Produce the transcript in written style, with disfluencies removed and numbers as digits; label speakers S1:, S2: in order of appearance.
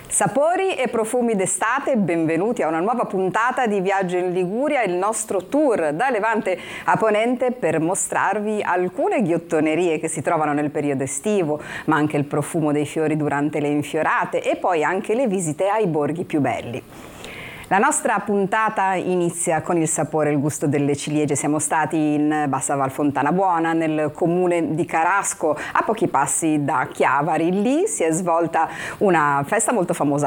S1: Sapori e profumi d'estate, benvenuti a una nuova puntata di Viaggio in Liguria, il nostro tour da Levante a Ponente per mostrarvi alcune ghiottonerie che si trovano nel periodo estivo, ma anche il profumo dei fiori durante le infiorate e poi anche le visite ai borghi più belli. La nostra puntata inizia con il sapore e il gusto delle ciliegie. Siamo stati in Bassa Val Fontana Buona, nel comune di Carasco, a pochi passi da Chiavari. Lì si è svolta una festa molto famosa,